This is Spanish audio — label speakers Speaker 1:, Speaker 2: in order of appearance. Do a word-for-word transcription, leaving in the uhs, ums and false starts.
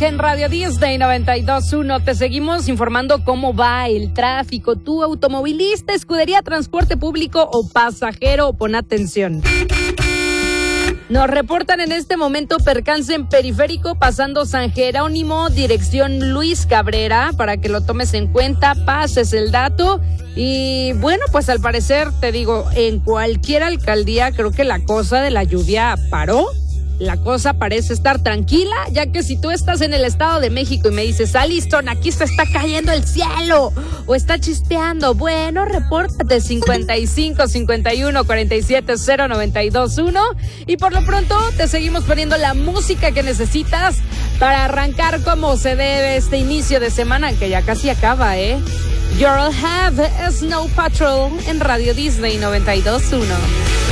Speaker 1: en Radio Disney noventa y dos punto uno. Te seguimos informando cómo va el tráfico. Tú, automovilista, escudería, transporte público o pasajero, pon atención. Nos reportan en este momento percance en Periférico pasando San Jerónimo, dirección Luis Cabrera, para que lo tomes en cuenta, pases el dato. Y bueno, pues al parecer, te digo, en cualquier alcaldía creo que la cosa de la lluvia paró. La cosa parece estar tranquila, ya que si tú estás en el Estado de México y me dices, Alison, aquí se está cayendo el cielo o está chispeando, bueno, repórtate cincuenta y cinco, cincuenta y uno, cuarenta y siete, cero, noventa y dos, uno. Y por lo pronto te seguimos poniendo la música que necesitas para arrancar como se debe este inicio de semana, que ya casi acaba, ¿eh? You'll have Snow Patrol en Radio Disney noventa y dos punto uno.